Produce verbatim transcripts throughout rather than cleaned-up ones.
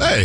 Hey.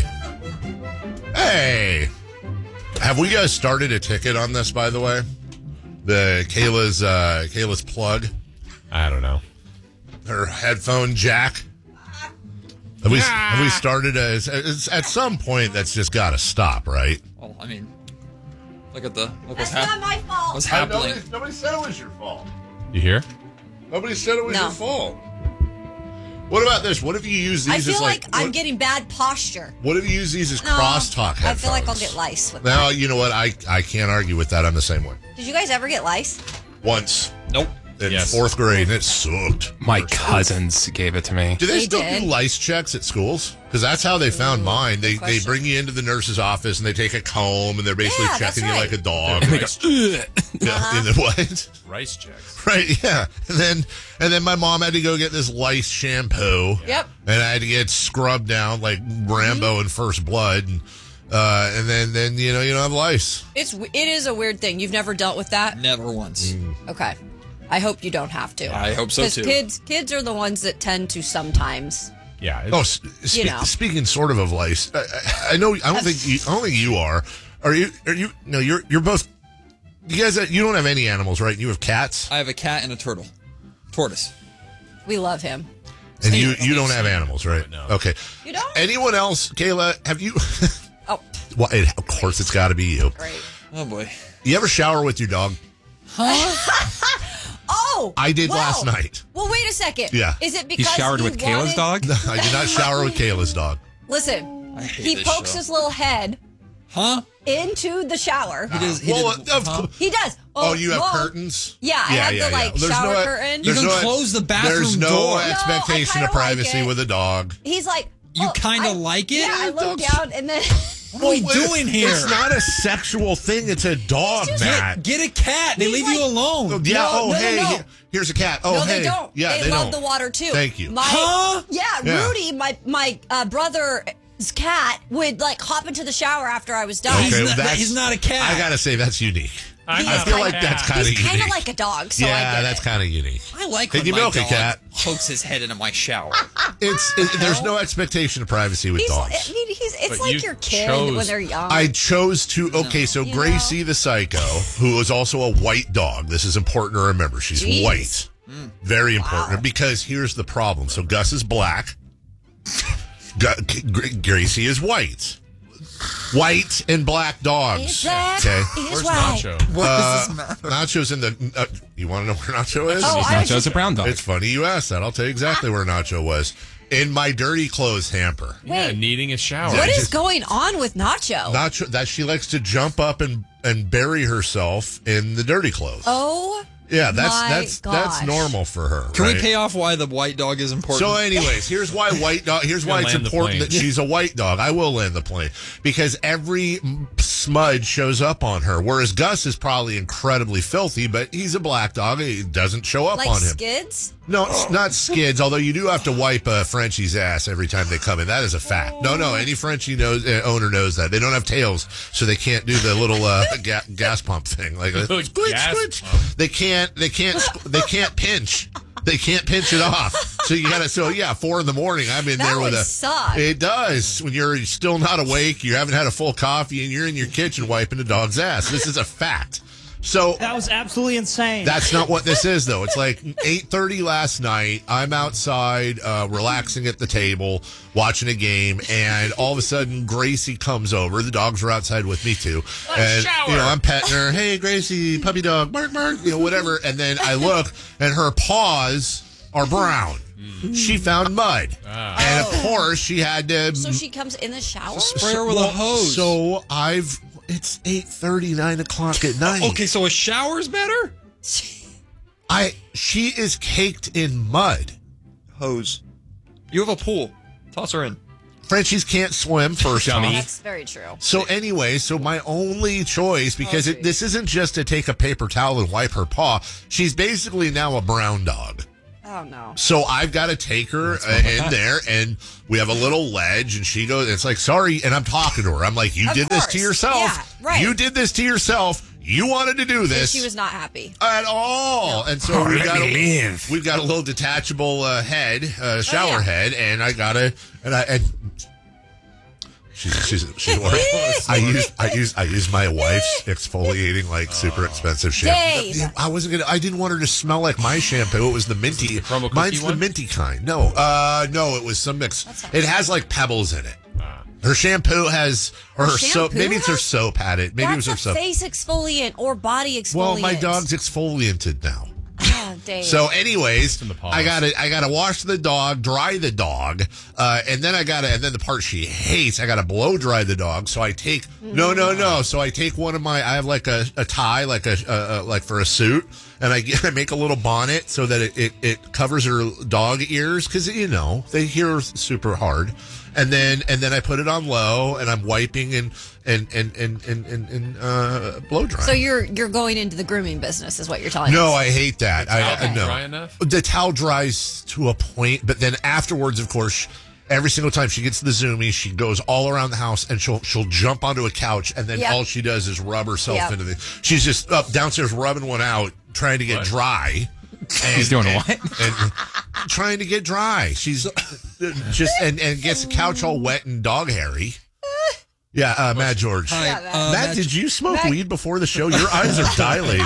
Hey. Have we guys started a ticket on this, by the way? The Kayla's uh, Kayla's plug. I don't know. Her headphone jack. Have we, have we started a, it's, at some point that's just got to stop, right? Well, I mean, look at the look That's what's, not my fault. what's happening. Nobody, nobody said it was your fault. You hear? Nobody said it was No. your fault. What about this? What if you use these I as feel like, like, I'm what, getting bad posture. what if you use these as No, crosstalk headphones? I feel like I'll get lice with Now, that. you know what? I, I can't argue with that. I'm the same way. Did you guys ever get lice? Once Nope. in Yes. fourth grade, and it sucked. My cousins gave it to me. Do they, They still did. do lice checks at schools? Because that's how they found mine. They they question. bring you into the nurse's office and they take a comb and they're basically Yeah, that's checking you right. like a dog. And they go, Yeah, Uh-huh. in the what? rice checks. Right, yeah. And then and then my mom had to go get this lice shampoo. Yep. And I had to get scrubbed down like Rambo in First Blood. And uh, and then, then you know you don't have lice. It's it is a weird thing. You've never dealt with that? Never once. Mm. Okay. I hope you don't have to. I hope so, Because too. kids kids are the ones that tend to sometimes. Yeah. Oh, It's, s- spe- You know. speaking sort of of lice, I, I, I know. I don't think you. I don't think you are. Are you? Are you? No, you're. You're both. You guys. You don't have any animals, right? You have cats, I have a cat and a turtle. Tortoise. We love him. and you. You don't have animals, right? No. Okay. You don't? Anyone else, Kayla? Have you? Oh, Well, it, of course, it's got to be you. great. Oh boy. You ever shower with your dog? Oh, I did whoa. last night. Well, wait a second. Yeah. Is it he because showered he with Kayla's wanted- dog? I did not shower with Kayla's dog. Listen, I hate he this pokes show. his little head Huh? into the shower. He does. He Well, did, of huh? course. He does. Oh, you have whoa. curtains? Yeah, I have the, like, There's shower no, curtain. You there's can no- close the bathroom There's no door. expectation No, I of kinda like privacy it. with a dog. He's like, You oh, kinda I- like it? Yeah, I look Dogs- down and then What are we Well, doing here? It's not a sexual thing. It's a dog, Matt. Get, get a cat. They He's leave like- you alone. Yeah. No, oh, no, no, hey. no. here- Here's a cat. Oh, no, hey. they don't. Yeah, they, they love don't. the water too. Thank you. My, Huh? Yeah, Yeah. Rudy, my my uh, brother's cat would like hop into the shower after I was done. He's Okay, not- that's, he's not a cat. I gotta say that's unique. I'm He I is feel kinda- like that's kind of He's unique. kind of like a dog, so I yeah, get that's it. kind of unique. I like Can when you my milk a dog cat? pokes his head into my shower. It's it, there's no expectation of privacy with He's, dogs. I mean, he's it's But like you your kid chose- when they're young. I chose to. Okay, so You Gracie the psycho, who is also a white dog. This is important to remember. She's Jeez. white. Very important Wow. because here's the problem. So Gus is black. Gu- G- Gracie is white. White and black dogs. Is that Okay. is Where's right. Nacho? What Uh, does this matter? Nacho's in the. Uh, you want to know where Nacho is? Oh, I was Nacho's just- a brown dog. It's funny you asked that. I'll tell you exactly where Nacho was. In my dirty clothes hamper. Yeah, Wait. needing a shower. What is just- going on with Nacho? Nacho that she likes to jump up and and bury herself in the dirty clothes. oh, yeah, that's my that's that's gosh. normal for her. Can right? we pay off why the white dog is important? So, anyways, here's why white dog. Here's why Gonna it's land the important plane. that she's a white dog. I will land the plane because every m- smudge shows up on her. Whereas Gus is probably incredibly filthy, but he's a black dog. It doesn't show up like on him. skids? No, it's not skids. Although you do have to wipe a Frenchie's ass every time they come in. That is a fact. No, no, any Frenchie knows uh, owner knows that they don't have tails, so they can't do the little uh, ga- gas pump thing. Like uh, Good squeak, gas squeak. pump. They can't. They can't. They can't pinch. They can't pinch it off. So you gotta. So yeah, four in the morning. I'm in That there with would a. suck. It does when you're still not awake. You haven't had a full coffee, and you're in your kitchen wiping the dog's ass. This is a fact. So That was absolutely insane. that's not what this is, though. It's like eight thirty last night. I'm outside, uh, relaxing at the table, watching a game, and all of a sudden, Gracie comes over. The dogs were outside with me, too. And, shower. you know, I'm petting her. Hey, Gracie, puppy dog, bark, bark, you know, whatever. And then I look, and her paws are brown. She found mud. And, of course, she had to... So she comes in the shower? Spray her with a hose. So I've... It's eight thirty, nine o'clock at night. Okay, so a shower's better? I She is caked in mud. Hose. You have a pool. Toss her in. Frenchies can't swim, first Dummy. off. That's very true. So anyway, so my only choice, because Oh, it, this isn't just to take a paper towel and wipe her paw. She's basically now a brown dog. Oh, no. So I've got to take her uh, in there, and we have a little ledge, and she goes, it's like, sorry, and I'm talking to her. I'm like, you Of did this to course. yourself. Yeah, right. You did this to yourself. You wanted to do And this. she was not happy. At all. And so Oh, we let got me a, live. we've got a little detachable uh, head, uh, shower Oh, yeah. head, and I got to, and I, and She's she's she's working. I use I use I use my wife's exfoliating like super expensive shampoo. Dave. I wasn't gonna. I didn't want her to smell like my shampoo. It was the minty. promo cookie Mine's the one? minty kind. No, uh, no, it was some mix. It has like pebbles in it. Her shampoo has, or her, Her soap. shampoo Maybe it's her has- soap had it. Maybe That's it was her a soap. face exfoliant or body exfoliant. Well, my dog's exfoliated now. Oh, Dave. So, anyways, in the paws. I gotta, I gotta wash the dog, dry the dog, uh, and then I gotta, and then the part she hates, I gotta blow dry the dog. So I take, no, no, no. So I take one of my, I have like a, a tie, like a, uh, uh, like for a suit, and I, get, I make a little bonnet so that it, it, it covers her dog ears because you know they hear super hard. And then and then I put it on low, and I'm wiping and and and and and, and, and uh, blow drying. So you're you're going into the grooming business, is what you're telling No, us? I hate that. I, I Okay. no. Dry enough? The towel dries to a point, but then afterwards, of course, every single time she gets the zoomies, she goes all around the house and she'll she'll jump onto a couch, and then Yep. all she does is rub herself Yep. into the. She's just up downstairs rubbing one out, trying to get What? dry. And, He's doing and- what? And trying to get dry. She's just and and gets the couch all wet and dog hairy. Yeah, uh, Matt George. Hi, Yeah, uh, Matt, Matt, did you smoke Matt- weed before the show? Your eyes are dilated.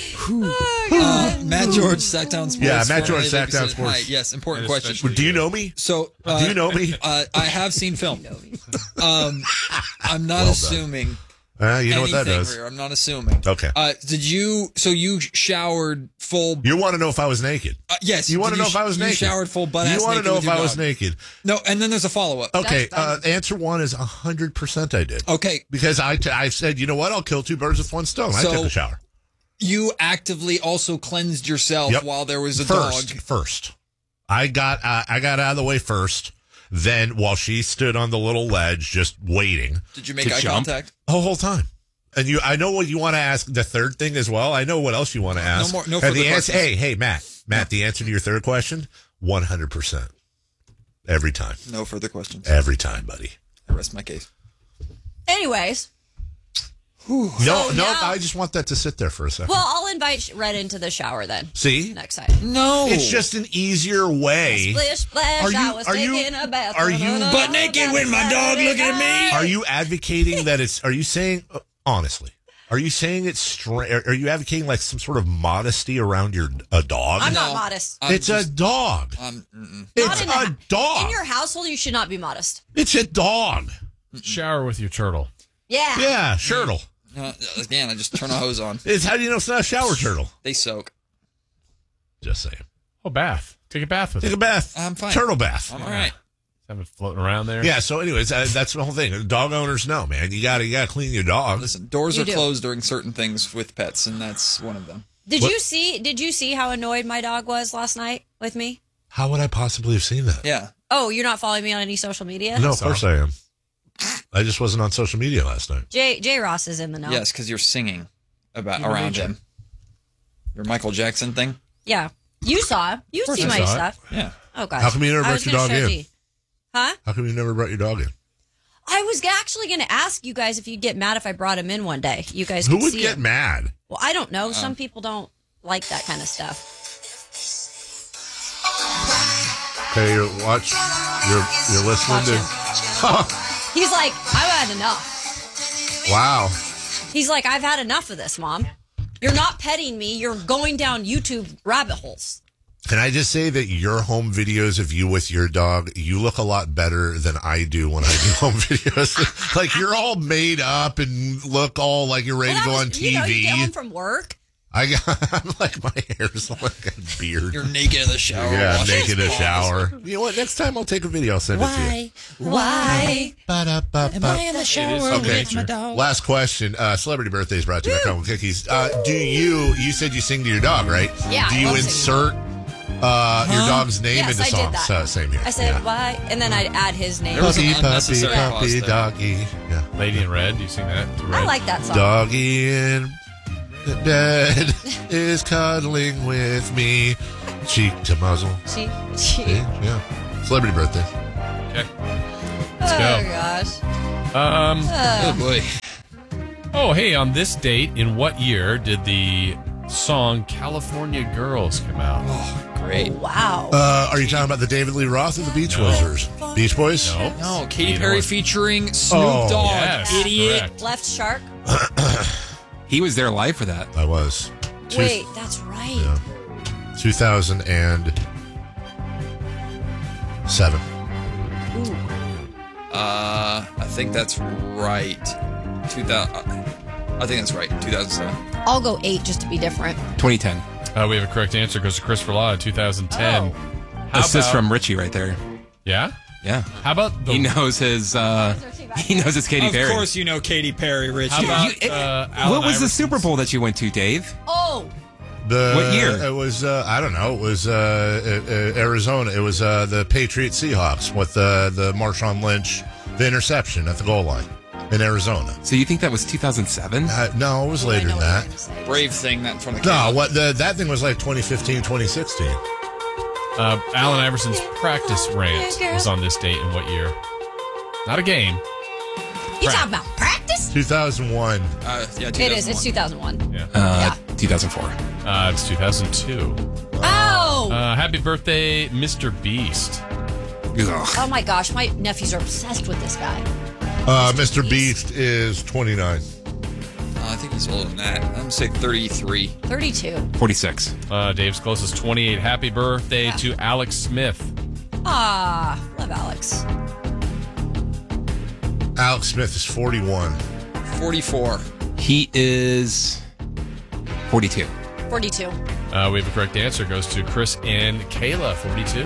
uh, Matt George, Sacktown Sports. Yeah, Matt George, formerly Sacktown Lucas- Sports. Hi, yes, important And question. especially- Do you know me? So, uh, Do you know me? Uh, I have seen film. Um, I'm not Well done. assuming Uh, you know what anything that does. here. I'm not assuming. Okay. Uh, did you? So you showered full? You want to know if I was naked? Uh, yes. You want Did to know sh- if I was you naked? showered full butt You ass want to naked know with if your I was dog? naked? No, and then there's a follow up. Okay. That's Uh, answer one is one hundred percent I did. Okay, Because I, t- I said, you know what? I'll kill two birds with one stone. I So- took a shower. you actively also cleansed yourself Yep. while there was a First. dog. First. I got, uh, I got out of the way first. Then while she stood on the little ledge just waiting Did you make To eye jump? contact? the whole time. And you, I know what you want to ask the third thing as well. I know what else you want to ask. more- no And further the answer, questions. hey, hey, Matt, Matt, the answer to your third question, one hundred percent. Every time. No further questions. Every time, buddy. I rest my case. Anyways, No, So no, now- I just want that to sit there for a second. well, I'll invite Red into the shower then. See? Next time. No, It's just an easier way. Splish splash, Are you- I was are you- taking a bath. are you- Butt naked when my dog look at me? Are you advocating that it's, are you saying, uh, honestly, are you saying it's, stra- are are you advocating like some sort of modesty around your a dog? I'm No. not modest. I'm it's just- a dog. Um, mm-mm. It's Not in the a ha- dog. In your household, you should not be modest. It's a dog. Shower with your turtle. Yeah. Yeah, turtle. Uh, again, I just turn a hose on. It's, how do you know it's not a shower turtle? They soak. Just saying. Oh, bath. Take a bath with Take it. a bath. I'm fine. Turtle bath. I'm all right. Have it floating around there. Yeah. So, anyways, uh, that's the whole thing. Dog owners know, man. You gotta, you gotta clean your dog. Listen, doors You are do. closed during certain things with pets, and that's one of them. Did What- you see? Did you see how annoyed my dog was last night with me? How would I possibly have seen that? Yeah. Oh, you're not following me on any social media? No, of course I am. I just wasn't on social media last night. Jay Jay Ross is in the know. Yes, because you're singing about You're around major. him. Your Michael Jackson thing. Yeah. You saw. You course see I my saw it. stuff. Yeah. Oh gosh. How come you never I brought was your gonna dog show in? G. Huh? How come you never brought your dog in? I was actually going to ask you guys if you'd get mad if I brought him in one day. You guys Who could would see get him. mad? Well, I don't Um, know. Some people don't like that kind of stuff. Okay, you're watch. You're you're listening Watch to. him. He's like, I've had enough. Wow. He's like, I've had enough of this, Mom. You're not petting me. You're going down YouTube rabbit holes. Can I just say that your home videos of you with your dog, you look a lot better than I do when I do home videos. Like you're all made up and look all like you're ready Well, to that go was- on T You know, you get V. home from work. I got, I'm like my hair's like a beard. You're naked in the shower. Yeah, washing naked in a his paws. shower. You know what? Next time I'll take a video. I'll send it to you. Why? Ba-da-ba-ba. in the shower Okay. with my dog? Last question. Uh, celebrity birthdays brought to you by Crumble Cookies. Uh, do you? You said you sing to your dog, right? Yeah, Do I you love insert uh, your dog's name Yes, into I did songs? that. So, same here. I said, Yeah. why? And then I'd add his name. There was Puppy, an puppy, unnecessary pause puppy, there. doggy. Yeah. Lady in Red. Do you sing that? To I Red? like that song. Doggy in the bed is cuddling with me, cheek to muzzle. She, she. Yeah, yeah. Celebrity birthday. Okay. Oh, Let's go. gosh. Um. Oh boy. Oh, hey, on this date, in what year did the song California Girls come out? Oh Great. Wow. Uh, are you talking about the David Lee Roth or the Beach Boys? Beach Boys? No. No, Katy Either Perry one. featuring Snoop Oh, Dogg. yes, Idiot. correct. Left shark. He was there live for that. I was. Two- Wait, that's right. Yeah. two thousand seven. Ooh. Uh, I think that's right. Two thousand. I think that's right. Two thousand seven. I'll go eight just to be different. Twenty ten. Uh, we have a correct answer. Goes to Christopher Law, two thousand ten. Oh. How Assist about- from Richie right there. Yeah? Yeah. How about the... He knows his uh he knows his Katy Of Perry. course you know Katy Perry, Richie. How about, You- uh, Allen what was the Iverson's- Super Bowl that you went to, Dave? Oh. The, What year? It was, uh, I don't know. It was uh, uh, uh, Arizona. It was uh, the Patriots Seahawks with uh, the Marshawn Lynch, the interception at the goal line in Arizona. So you think that was two thousand seven? Uh, no, it was I later know than what you're that. gonna say. Brave thing that in front of No, Caleb. what the, that thing was like twenty fifteen, twenty sixteen. Uh, Allen Iverson's practice rant was on this date in what year? Not a game. You talking about practice? two thousand one. Uh, yeah, It is. It's two thousand one. Yeah. Uh two thousand four. Uh, it's two thousand two. Oh. Uh, happy birthday, Mister Beast. Ugh. Oh my gosh, my nephews are obsessed with this guy. Uh, Mister Beast is twenty-nine. Uh, I think he's older than that. I'm gonna say thirty-three. thirty-two. forty-six. Uh, Dave's closest, twenty-eight. Happy birthday Yeah. to Alex Smith. Ah, love Alex. Alex Smith is forty-one. forty-four. He is forty-two. forty-two. Uh, we have a correct answer. Goes to Chris and Kayla, forty-two.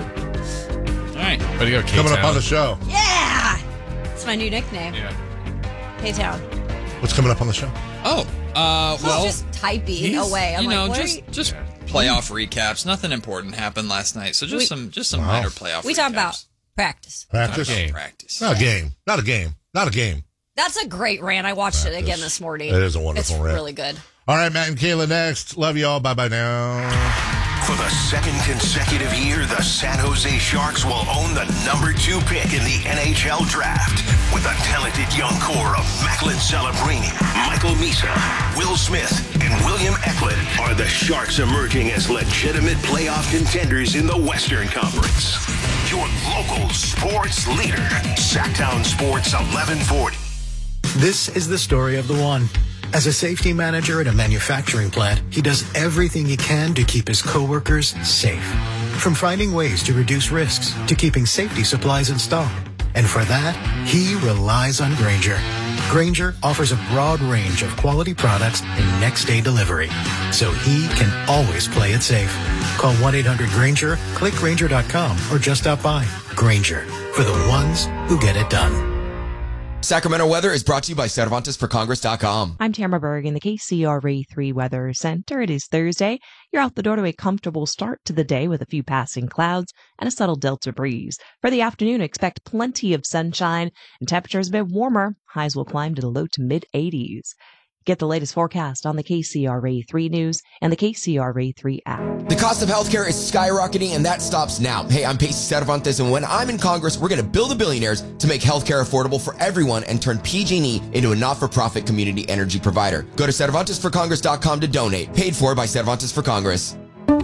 All right. Way to go, K-Town. Coming up on the show. Yeah. It's my new nickname. Yeah. K-Town. What's coming up on the show? Oh, uh, He's well, just typing he's- away. I'm you like, know, what are just you- just playoff recaps. Nothing important happened last night, so just We- some just some Wow. minor playoff. we recaps. talking about practice. Practice? Not a game. practice. Not a game. Not a game. Not a game. That's a great rant. I watched it Practice. again this morning. It is a wonderful it's rant. really good. All right, Matt and Kayla next. Love you all. Bye bye now. For the second consecutive year, the San Jose Sharks will own the number two pick in the N H L draft. With a talented young core of Macklin Celebrini, Michael Misa, Will Smith, and William Eklund, are the Sharks emerging as legitimate playoff contenders in the Western Conference. Your local sports leader, Sacktown Sports eleven forty. This is the story of the one. As a safety manager at a manufacturing plant, he does everything he can to keep his coworkers safe. From finding ways to reduce risks to keeping safety supplies in stock. And for that, he relies on Grainger. Grainger offers a broad range of quality products and next day delivery, so he can always play it safe. Call one eight hundred Grainger, click Grainger dot com, or just stop by. Grainger, for the ones who get it done. Sacramento weather is brought to you by Cervantes for Congress dot com. I'm Tamara Berg in the K C R A three Weather Center. It is Thursday. You're out the door to a comfortable start to the day with a few passing clouds and a subtle delta breeze. For the afternoon, expect plenty of sunshine and temperatures a bit warmer. Highs will climb to the low to mid eighties. Get the latest forecast on the K C R A three News and the K C R A three app. The cost of healthcare is skyrocketing, and that stops now. Hey, I'm Pacey Cervantes, and when I'm in Congress, we're going to build the billionaires to make healthcare affordable for everyone and turn P G and E into a not-for-profit community energy provider. Go to Cervantes for Congress dot com to donate. Paid for by Cervantes for Congress.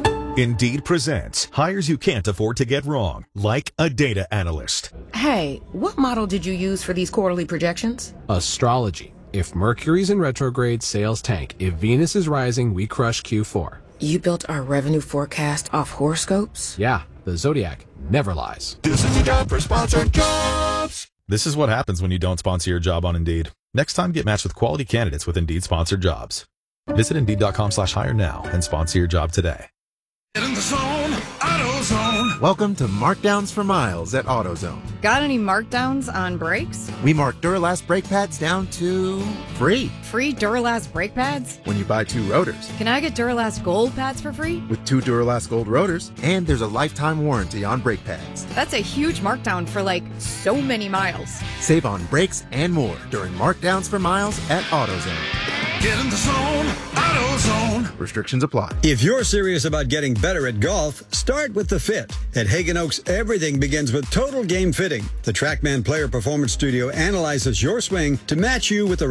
Indeed presents hires you can't afford to get wrong, like a data analyst. Hey, what model did you use for these quarterly projections? Astrology. If Mercury's in retrograde, sales tank. If Venus is rising, we crush Q four. You built our revenue forecast off horoscopes? Yeah, the Zodiac never lies. This is the job for sponsored jobs. This is what happens when you don't sponsor your job on Indeed. Next time, get matched with quality candidates with Indeed sponsored jobs. Visit Indeed dot com slash hire now and sponsor your job today. Get in the zone, AutoZone. Welcome to Markdowns for Miles at AutoZone. Got any markdowns on brakes? We mark Duralast brake pads down to free. Free Duralast brake pads? When you buy two rotors. Can I get Duralast gold pads for free? With two Duralast gold rotors, and there's a lifetime warranty on brake pads. That's a huge markdown for like so many miles. Save on brakes and more during Markdowns for Miles at AutoZone. Get in the zone, AutoZone. Restrictions apply. If you're serious about getting better at golf, start with the fit. At Hagen Oaks, everything begins with total game fitting. The TrackMan Player Performance Studio analyzes your swing to match you with the right club.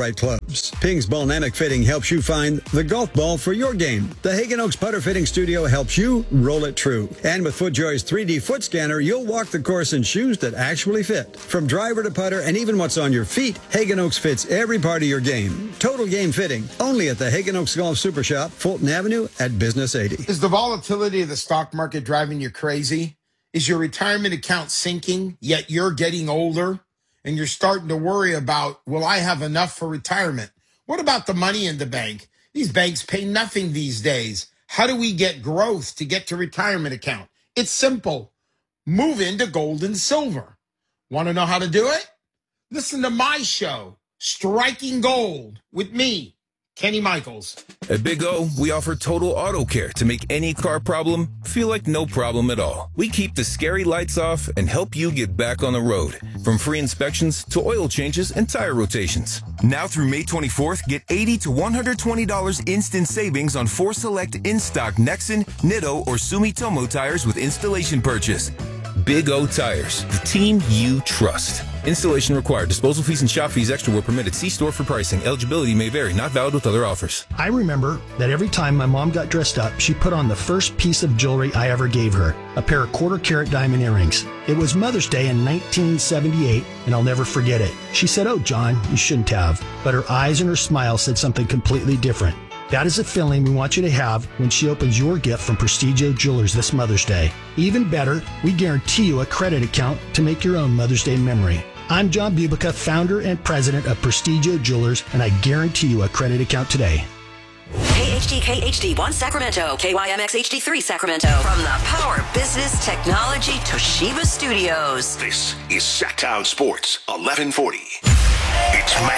clubs. Ping's Ballnamic Fitting helps you find the golf ball for your game. The Hagen Oaks Putter Fitting Studio helps you roll it true. And with FootJoy's three D foot scanner, you'll walk the course in shoes that actually fit. From driver to putter and even what's on your feet, Hagen Oaks fits every part of your game. Total game fitting, only at the Hagen Oaks Golf Super Shop, Fulton Avenue at Business eighty. Is the volatility of the stock market driving you crazy? Is your retirement account sinking, yet you're getting older and you're starting to worry about, will I have enough for retirement? What about the money in the bank? These banks pay nothing these days. How do we get growth to get to retirement account? It's simple. Move into gold and silver. Want to know how to do it? Listen to my show, Striking Gold, with me, Kenny Michaels. At Big O, we offer total auto care to make any car problem feel like no problem at all. We keep the scary lights off and help you get back on the road. From free inspections to oil changes and tire rotations. Now through May twenty-fourth, get eighty to one hundred twenty dollars instant savings on four select in-stock Nexen, Nitto, or Sumitomo tires with installation purchase. Big O Tires, the team you trust. Installation required. Disposal fees and shop fees extra were permitted. See store for pricing. Eligibility may vary. Not valid with other offers. I remember that every time my mom got dressed up, she put on the first piece of jewelry I ever gave her, a pair of quarter carat diamond earrings. It was Mother's Day in nineteen seventy-eight, and I'll never forget it. She said, "Oh, John, you shouldn't have." But her eyes and her smile said something completely different. That is a feeling we want you to have when she opens your gift from Prestigio Jewelers this Mother's Day. Even better, we guarantee you a credit account to make your own Mother's Day memory. I'm John Bubica, founder and president of Prestigio Jewelers, and I guarantee you a credit account today. K H D K H D one Sacramento, K Y M X H D three Sacramento. From the Power Business Technology Toshiba Studios. This is Sacktown Sports eleven forty. It's Mac